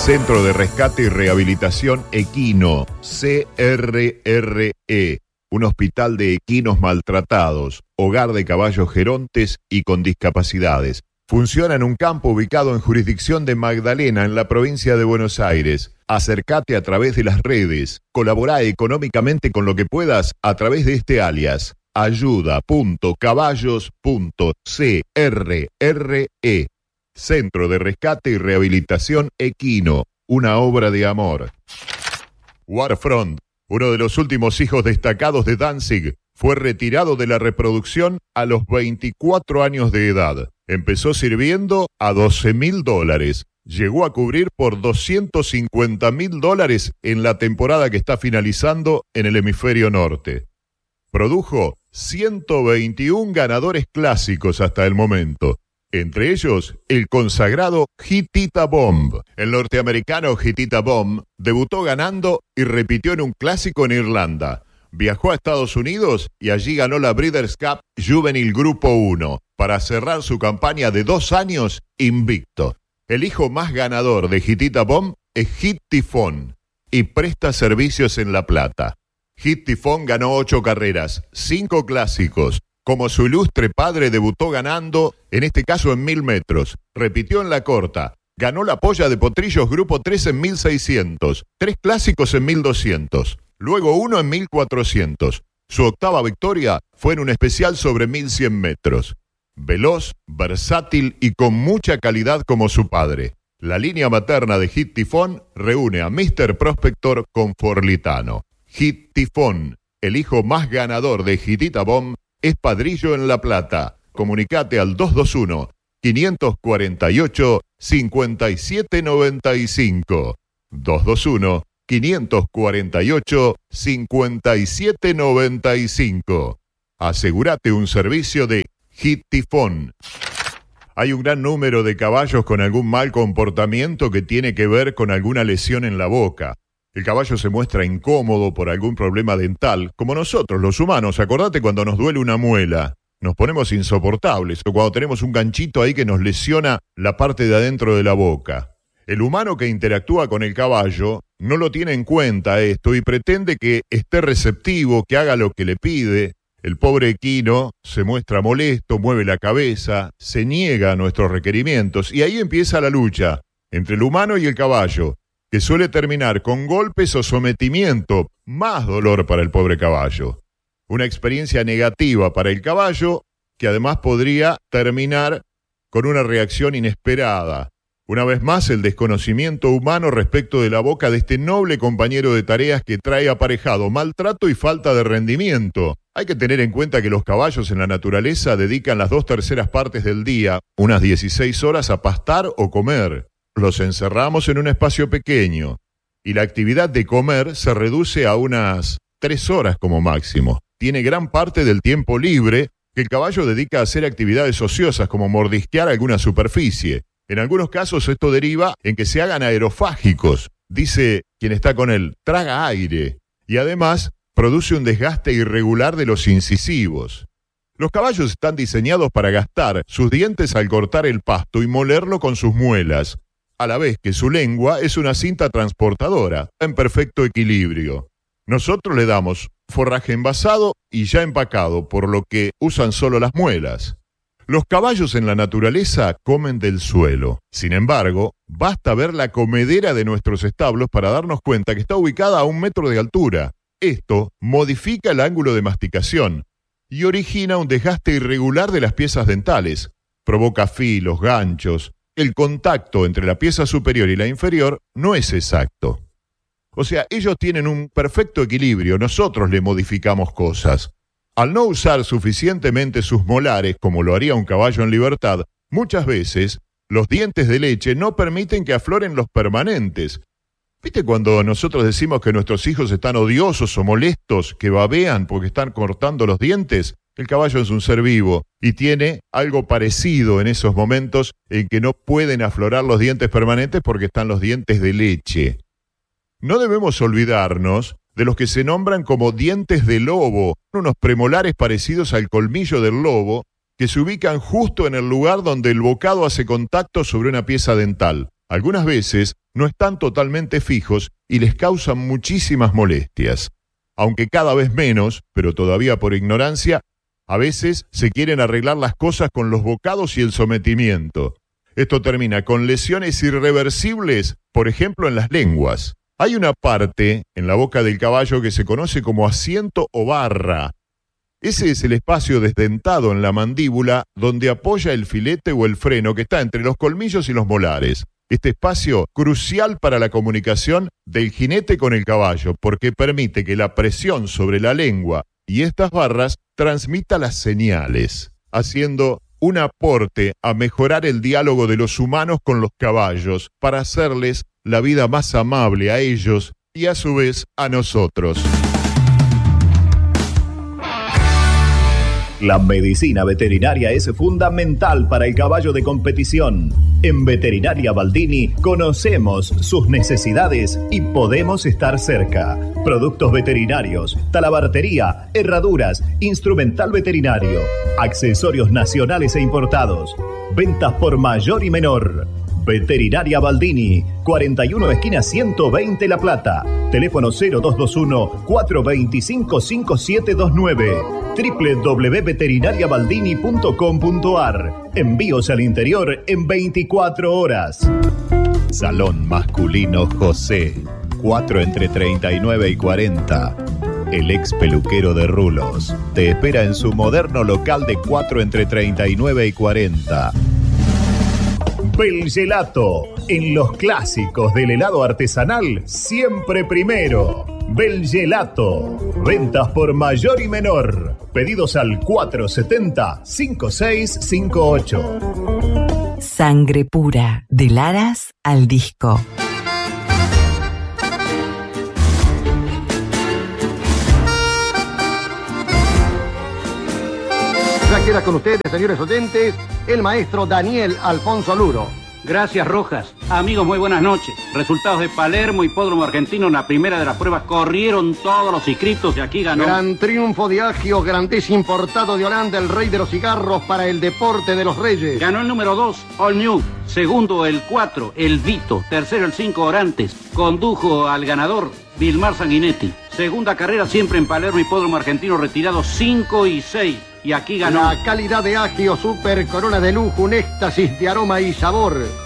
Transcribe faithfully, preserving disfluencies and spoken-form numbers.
Centro de Rescate y Rehabilitación Equino, C R R E, un hospital de equinos maltratados, hogar de caballos gerontes y con discapacidades. Funciona en un campo ubicado en jurisdicción de Magdalena, en la provincia de Buenos Aires. Acércate a través de las redes. Colabora económicamente con lo que puedas a través de este alias. ayuda punto caballos punto c r r e. Centro de Rescate y Rehabilitación Equino, una obra de amor. Warfront, uno de los últimos hijos destacados de Danzig, fue retirado de la reproducción a los veinticuatro años de edad. Empezó sirviendo a doce mil dólares. Llegó a cubrir por doscientos cincuenta mil dólares en la temporada que está finalizando en el hemisferio norte. Produjo ciento veintiún ganadores clásicos hasta el momento. Entre ellos, el consagrado Hittita Bomb. El norteamericano Hittita Bomb debutó ganando y repitió en un clásico en Irlanda. Viajó a Estados Unidos y allí ganó la Breeders' Cup Juvenil Grupo uno para cerrar su campaña de dos años invicto. El hijo más ganador de Hittita Bomb es Hit Tifón y presta servicios en La Plata. Hit Tifón ganó ocho carreras, cinco clásicos. Como su ilustre padre debutó ganando, en este caso en mil metros. Repitió en la corta. Ganó la polla de Potrillos Grupo tres en mil seiscientos. Tres clásicos en mil doscientos. Luego uno en mil cuatrocientos. Su octava victoria fue en un especial sobre mil cien metros. Veloz, versátil y con mucha calidad como su padre. La línea materna de Hit Tifón reúne a míster Prospector con Forlitano. Hit Tifón, el hijo más ganador de Hittita Bomb, es padrillo en La Plata. Comunicate al dos dos uno, cinco cuatro ocho, cinco siete nueve cinco. dos dos uno, cinco cuatro ocho, cinco siete nueve cinco. Asegúrate un servicio de Hit Tifón. Hay un gran número de caballos con algún mal comportamiento que tiene que ver con alguna lesión en la boca. El caballo se muestra incómodo por algún problema dental, como nosotros, los humanos. Acordate cuando nos duele una muela, nos ponemos insoportables, o cuando tenemos un ganchito ahí que nos lesiona la parte de adentro de la boca. El humano que interactúa con el caballo no lo tiene en cuenta esto y pretende que esté receptivo, que haga lo que le pide. El pobre equino se muestra molesto, mueve la cabeza, se niega a nuestros requerimientos y ahí empieza la lucha entre el humano y el caballo, que suele terminar con golpes o sometimiento, más dolor para el pobre caballo. Una experiencia negativa para el caballo, que además podría terminar con una reacción inesperada. Una vez más, el desconocimiento humano respecto de la boca de este noble compañero de tareas que trae aparejado maltrato y falta de rendimiento. Hay que tener en cuenta que los caballos en la naturaleza dedican las dos terceras partes del día, unas dieciséis horas, a pastar o comer. Los encerramos en un espacio pequeño y la actividad de comer se reduce a unas tres horas como máximo. Tiene gran parte del tiempo libre que el caballo dedica a hacer actividades ociosas como mordisquear alguna superficie. En algunos casos esto deriva en que se hagan aerofágicos, dice quien está con él, traga aire, y además produce un desgaste irregular de los incisivos. Los caballos están diseñados para gastar sus dientes al cortar el pasto y molerlo con sus muelas, a la vez que su lengua es una cinta transportadora, en perfecto equilibrio. Nosotros le damos forraje envasado y ya empacado, por lo que usan solo las muelas. Los caballos en la naturaleza comen del suelo. Sin embargo, basta ver la comedera de nuestros establos para darnos cuenta que está ubicada a un metro de altura. Esto modifica el ángulo de masticación y origina un desgaste irregular de las piezas dentales. Provoca filos, ganchos. El contacto entre la pieza superior y la inferior no es exacto. O sea, ellos tienen un perfecto equilibrio, nosotros le modificamos cosas. Al no usar suficientemente sus molares, como lo haría un caballo en libertad, muchas veces los dientes de leche no permiten que afloren los permanentes. ¿Viste cuando nosotros decimos que nuestros hijos están odiosos o molestos, que babean porque están cortando los dientes? El caballo es un ser vivo y tiene algo parecido en esos momentos en que no pueden aflorar los dientes permanentes porque están los dientes de leche. No debemos olvidarnos de los que se nombran como dientes de lobo, unos premolares parecidos al colmillo del lobo, que se ubican justo en el lugar donde el bocado hace contacto sobre una pieza dental. Algunas veces no están totalmente fijos y les causan muchísimas molestias. Aunque cada vez menos, pero todavía por ignorancia, a veces se quieren arreglar las cosas con los bocados y el sometimiento. Esto termina con lesiones irreversibles, por ejemplo en las lenguas. Hay una parte en la boca del caballo que se conoce como asiento o barra. Ese es el espacio desdentado en la mandíbula donde apoya el filete o el freno que está entre los colmillos y los molares. Este espacio crucial para la comunicación del jinete con el caballo, porque permite que la presión sobre la lengua y estas barras transmita las señales, haciendo un aporte a mejorar el diálogo de los humanos con los caballos para hacerles la vida más amable a ellos y a su vez a nosotros. La medicina veterinaria es fundamental para el caballo de competición. En Veterinaria Baldini conocemos sus necesidades y podemos estar cerca. Productos veterinarios, talabartería, herraduras, instrumental veterinario, accesorios nacionales e importados. Ventas por mayor y menor. Veterinaria Baldini, cuarenta y uno esquina ciento veinte La Plata. Teléfono cero dos dos uno, cuatro dos cinco, cinco siete dos nueve. doble u doble u doble u punto veterinaria baldini punto com punto a r. Envíos al interior en veinticuatro horas. Salón Masculino José, cuatro entre treinta y nueve y cuarenta. El ex peluquero de Rulos te espera en su moderno local de cuatro entre treinta y nueve y cuarenta. Belgelato, en los clásicos del helado artesanal, siempre primero. Belgelato, ventas por mayor y menor. Pedidos al cuatro setenta, cinco seis cinco ocho. Sangre pura, del Aras al disco. Ya queda con ustedes, señores oyentes, el maestro Daniel Alfonso Luro. Gracias, Rojas. Amigos, muy buenas noches. Resultados de Palermo, Hipódromo Argentino, en la primera de las pruebas corrieron todos los inscritos y aquí ganó. Gran triunfo de Agio, Grandés importado de Holanda, el rey de los cigarros para el deporte de los reyes. Ganó el número dos, All New. Segundo, el cuatro, el Vito. Tercero, el cinco, Orantes. Condujo al ganador, Vilmar Sanguinetti. Segunda carrera siempre en Palermo, Hipódromo Argentino, retirado cinco y seis. Y aquí ganó. La calidad de Agio Super Corona de lujo, un éxtasis de aroma y sabor.